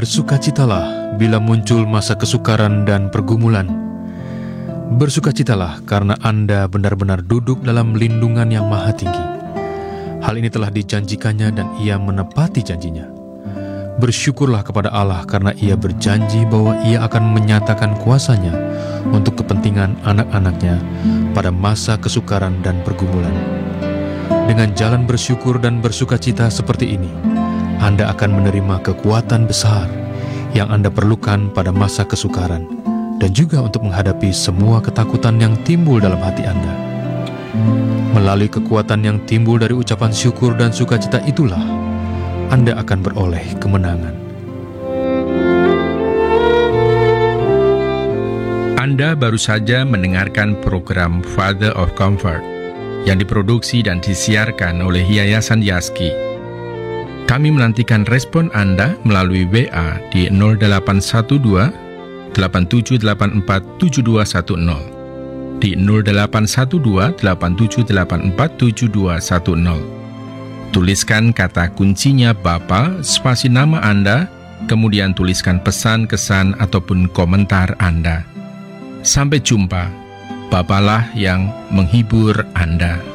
Bersukacitalah bila muncul masa kesukaran dan pergumulan. Bersukacitalah karena Anda benar-benar duduk dalam lindungan yang maha tinggi. Hal ini telah dijanjikannya dan Ia menepati janjinya. Bersyukurlah kepada Allah karena Ia berjanji bahwa Ia akan menyatakan kuasa-Nya untuk kepentingan anak-anak-Nya pada masa kesukaran dan pergumulan. Dengan jalan bersyukur dan bersukacita seperti ini, Anda akan menerima kekuatan besar yang Anda perlukan pada masa kesukaran dan juga untuk menghadapi semua ketakutan yang timbul dalam hati Anda. Melalui kekuatan yang timbul dari ucapan syukur dan sukacita itulah Anda akan beroleh kemenangan. Anda baru saja mendengarkan program Father of Comfort yang diproduksi dan disiarkan oleh Yayasan Yaski. Kami menantikan respon Anda melalui WA di 0812 8784 7210, di 0812 8784 7210. Tuliskan kata kuncinya Bapa, spasi nama Anda, kemudian tuliskan pesan, kesan, ataupun komentar Anda. Sampai jumpa, Bapalah yang menghibur Anda.